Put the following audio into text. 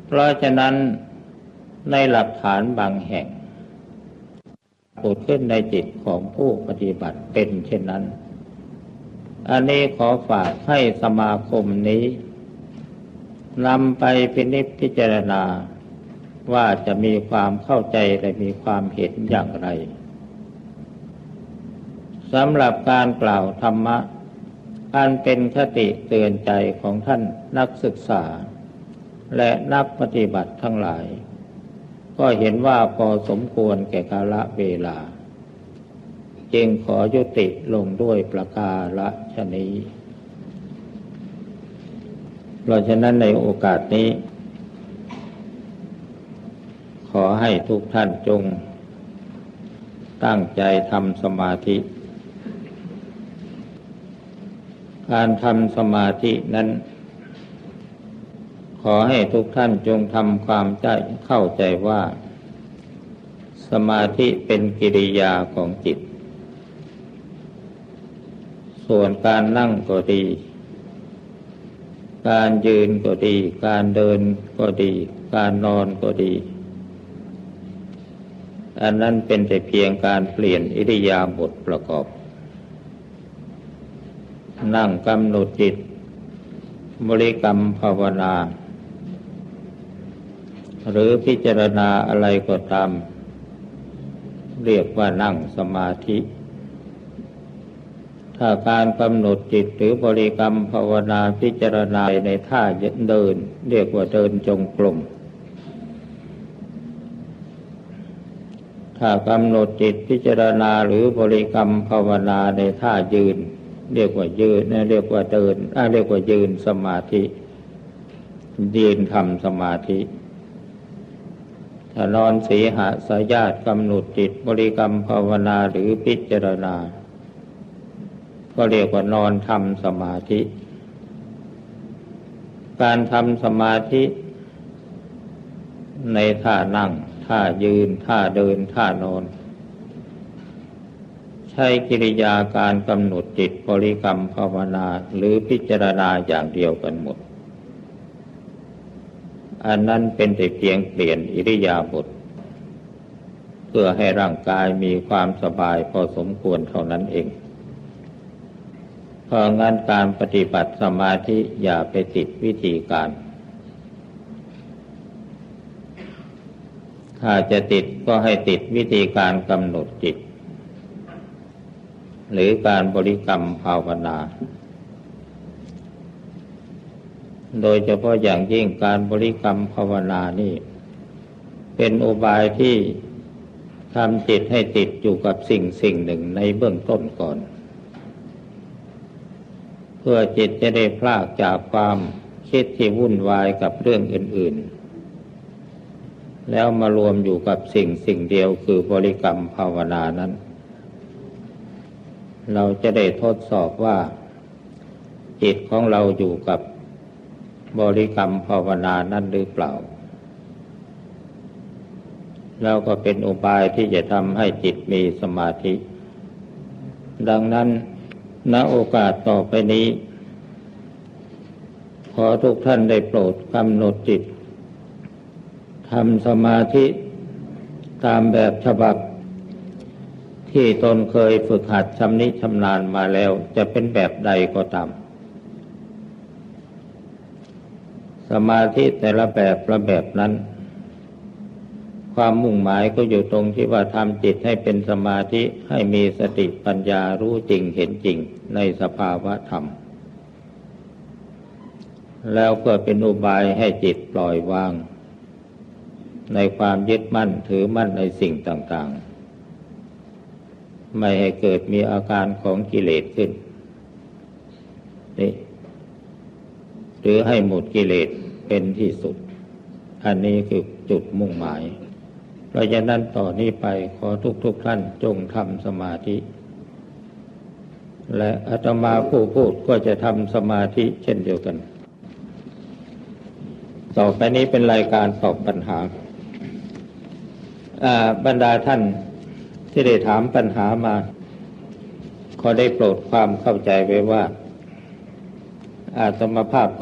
เพราะฉะนั้นในหลักฐานบางแห่งปรากฏขึ้นในจิตของผู้ปฏิบัติเป็นเช่นนั้นอันนี้ขอฝากให้สมาคมนี้นำไปพินิจพิจารณาว่าจะมีความเข้าใจและมีความเห็นอย่างไรสำหรับการกล่าวธรรมะอันเป็นคติเตือนใจของท่านนักศึกษาและนักปฏิบัติทั้งหลายก็เห็นว่าพอสมควรแก่กาลเวลาจึงขอยุติลงด้วยประการฉนี้เพราะฉะนั้นในโอกาสนี้ขอให้ทุกท่านจงตั้งใจทำสมาธิการทำสมาธินั้นขอให้ทุกท่านจงทำความเข้าใจว่าสมาธิเป็นกิริยาของจิตส่วนการนั่งก็ดีการยืนก็ดีการเดินก็ดีการนอนก็ดีอันนั้นเป็นแต่เพียงการเปลี่ยนอิริยาบถประกอบนั่งกำหนดจิตบริกรรมภาวนาหรือพิจารณาอะไรก็ตามเรียกว่านั่งสมาธิถ้าการกำหนดจิตหรือบริกรรมภาวนาพิจารณาในท่าเดินเรียกว่าเดินจงกรมถ้ากำหนดจิตพิจารณาหรือบริกรรมภาวนาในท่ายืนเรียกว่ายืนเรียกว่าเดินเรียกว่ายืนสมาธิยืนทำสมาธิถ้านอนสีหสายาตกำหนดจิตบริกรรมภาวนาหรือพิจารณาก็เรียกว่านอนทำสมาธิการทำสมาธิในท่านั่งท่ายืนท่าเดินท่านอนใช้กิริยาการกำหนดจิตบริกรรมภาวนาหรือพิจารณาอย่างเดียวกันหมดอันนั้นเป็นแต่เพียงเปลี่ยนอิริยาบถเพื่อให้ร่างกายมีความสบายพอสมควรเท่านั้นเองเพราะงั้นการปฏิบัติสมาธิอย่าไปติดวิธีการถ้าจะติดก็ให้ติดวิธีการกำหนดจิตหรือการบริกรรมภาวนาโดยเฉพาะอย่างยิ่งการบริกรรมภาวนานี่เป็นอุบายที่ทำจิตให้ติดอยู่กับสิ่งหนึ่งในเบื้องต้นก่อนเพื่อจิตจะได้พลากจากความคิดที่วุ่นวายกับเรื่องอื่นๆแล้วมารวมอยู่กับสิ่งเดียวคือบริกรรมภาวนานั้นเราจะได้ทดสอบว่าจิตของเราอยู่กับบริกรรมภาวนานั้นหรือเปล่าแล้วก็เป็นอุบายที่จะทำให้จิตมีสมาธิดังนั้นณโอกาสต่อไปนี้ขอทุกท่านได้โปรดกำหนดจิตทำสมาธิตามแบบฉบับที่ตนเคยฝึกหัดชำนิชำนาญมาแล้วจะเป็นแบบใดก็ตามสมาธิแต่ละแบบนั้นความมุ่งหมายก็อยู่ตรงที่ว่าทำจิตให้เป็นสมาธิให้มีสติปัญญารู้จริงเห็นจริงในสภาวะธรรมแล้วก็เป็นอุบายให้จิตปล่อยวางในความยึดมั่นถือมั่นในสิ่งต่างๆไม่ให้เกิดมีอาการของกิเลสขึ้นนี่หรือให้หมดกิเลสเป็นที่สุดอันนี้คือจุดมุ่งหมายเพราะฉะนั้นต่อนนี้ไปขอทุกท่านจงทำสมาธิและอาตมาผู้พูดก็จะทำสมาธิเช่นเดียวกันต่อไปนี้เป็นรายการตอบปัญหาบรรดาท่านที่ได้ถามปัญหามาขอได้โปรดความเข้าใจไว้ว่าอาตมาภาพ